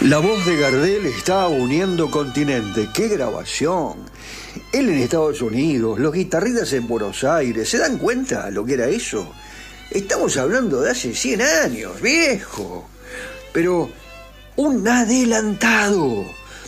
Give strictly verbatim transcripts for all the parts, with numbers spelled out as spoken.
La voz de Gardel está uniendo continente. ¡Qué grabación! Él en Estados Unidos, los guitarristas en Buenos Aires. ¿Se dan cuenta lo que era eso? Estamos hablando de hace cien años, viejo. Pero un adelantado.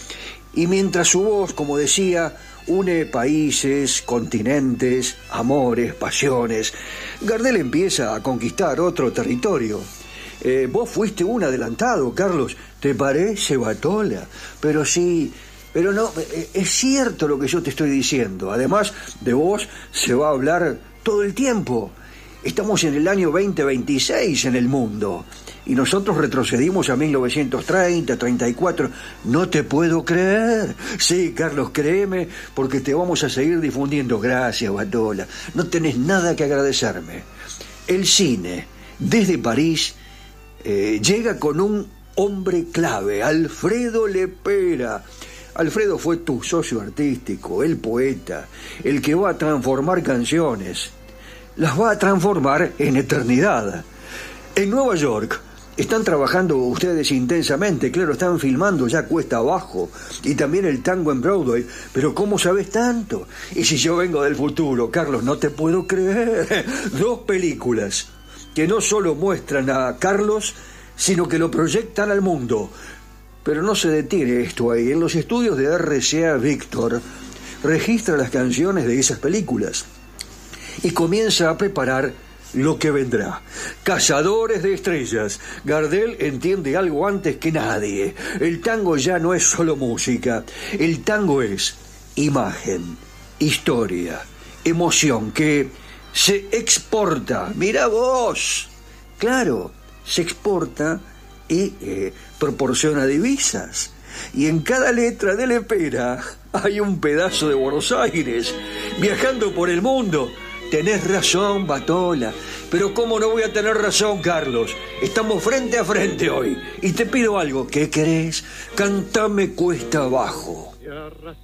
Y mientras su voz, como decía, une países, continentes, amores, pasiones, Gardel empieza a conquistar otro territorio. Eh, vos fuiste un adelantado, Carlos. ¿Te parece, Batola? Pero sí, pero no, eh, es cierto lo que yo te estoy diciendo. Además, de vos se va a hablar todo el tiempo. Estamos en el año veinte veintiséis en el mundo. Y nosotros retrocedimos a mil novecientos treinta, treinta y cuatro. No te puedo creer. Sí, Carlos, créeme, porque te vamos a seguir difundiendo. Gracias, Batola. No tenés nada que agradecerme. El cine, desde París, eh, llega con un hombre clave, Alfredo Lepera. Alfredo fue tu socio artístico, el poeta, el que va a transformar canciones. Las va a transformar en eternidad. En Nueva York están trabajando ustedes intensamente, claro, están filmando ya Cuesta Abajo y también el tango en Broadway, pero ¿cómo sabes tanto? Y si yo vengo del futuro, Carlos, no te puedo creer. Dos películas que no solo muestran a Carlos, sino que lo proyectan al mundo. Pero no se detiene esto ahí. En los estudios de R C A Víctor registra las canciones de esas películas y comienza a preparar lo que vendrá. Cazadores de estrellas. Gardel entiende algo antes que nadie. El tango ya no es solo música. El tango es imagen, historia, emoción que se exporta. Mira vos. Claro, se exporta y eh, proporciona divisas. Y en cada letra de Lepera hay un pedazo de Buenos Aires viajando por el mundo. Tenés razón, Batola. Pero ¿cómo no voy a tener razón, Carlos? Estamos frente a frente hoy. Y te pido algo. ¿Qué querés? Cántame Cuesta Abajo.